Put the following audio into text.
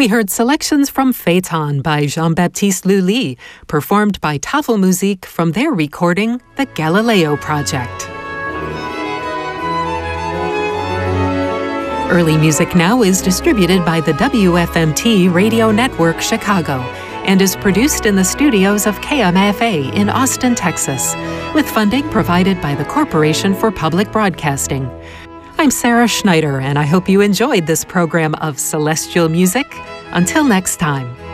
We heard selections from Phaeton by Jean-Baptiste Lully, performed by Tafelmusik from their recording, The Galileo Project. Early Music Now is distributed by the WFMT Radio Network Chicago and is produced in the studios of KMFA in Austin, Texas, with funding provided by the Corporation for Public Broadcasting. I'm Sarah Schneider, and I hope you enjoyed this program of Celestial Music. Until next time.